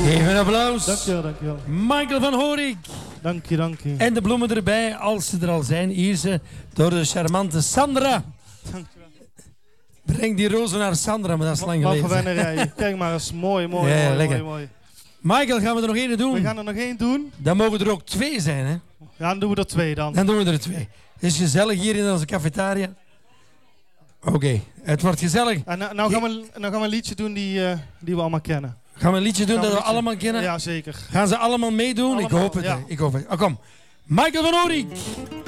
Even een applaus. Dankjewel, dankjewel. Michael van Horik. Dank je. En de bloemen erbij, als ze er al zijn. Hier ze, door de charmante Sandra. Dankjewel. Breng die rozen naar Sandra, maar dat is lang geleden. Wapenwennerij. Kijk maar eens, mooi. Ja, lekker. Mooi. Michael, gaan we er nog één doen? We gaan er nog één doen. Dan mogen er ook 2 zijn, hè? Ja, dan doen we er 2 dan. Dan doen we er 2. Het is gezellig hier in onze cafetaria. Oké, het wordt gezellig. En nou gaan we een liedje doen die we allemaal kennen. Gaan we een liedje doen dat we allemaal kennen? Ja, zeker. Gaan ze allemaal meedoen? Allemaal, ik hoop het. ja. Ik hoop het. Oh, kom. Michael van Horik.